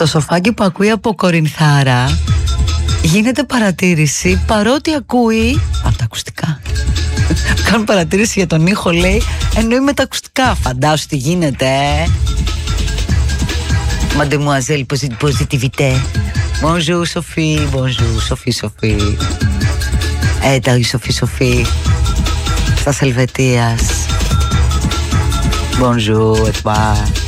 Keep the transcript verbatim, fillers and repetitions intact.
Στο σοφάκι που ακούει από Κορινθάρα γίνεται παρατήρηση, παρότι ακούει από τα ακουστικά. Κάνουν παρατήρηση για τον ήχο, λέει, εννοεί με τα ακουστικά. Φαντάσου τι γίνεται, ε. Mademoiselle Positivité. Bonjour Sophie, bonjour Sophie Sophie. Έτα η Sophie Sophie στα Ελβετίας. Bonjour, et toi.